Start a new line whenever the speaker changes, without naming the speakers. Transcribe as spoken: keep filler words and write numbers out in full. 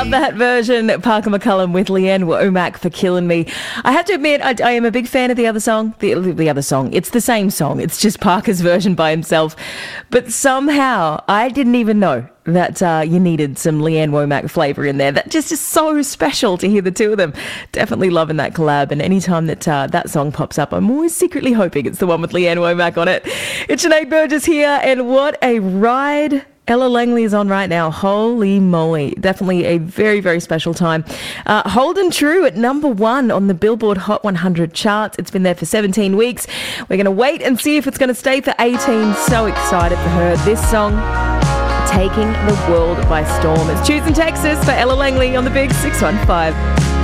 Love that version. Parker McCullum with Leanne Womack for Killing Me. I have to admit, I, I am a big fan of the other song. The, the other song. It's the same song. It's just Parker's version by himself. But somehow, I didn't even know that uh, you needed some Leanne Womack flavour in there. That just is so special to hear the two of them. Definitely loving that collab. And anytime that uh, that song pops up, I'm always secretly hoping it's the one with Leanne Womack on it. It's Sinead Burgess here, and what a ride Ella Langley is on right now. Holy moly. Definitely a very, very special time. Uh, Holden True at number one on the Billboard Hot one hundred charts. It's been there for seventeen weeks. We're going to wait and see if it's going to stay for eighteen. So excited for her. This song, taking the world by storm. It's Tuesday in Texas for Ella Langley on the Big six one five.